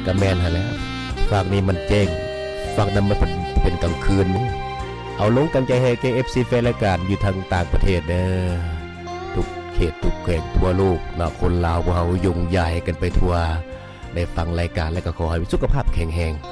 ก็แม่นหั่นแหล้วฝากนี้มันแจ้งฝากนั้นมันเป็นกลางคืนนี่เอาลงกำลังใจให้ KFC แฟนรายการอยู่ทางต่างประเทศเด้อทุกเขตทุกแห่งทั่วโลกเนาะคนลาวพวกเฮายุ่งใหญ่กันไปทั่วได้ฟังรายการแล้วก็ขอให้มีสุขภาพแข็งแรง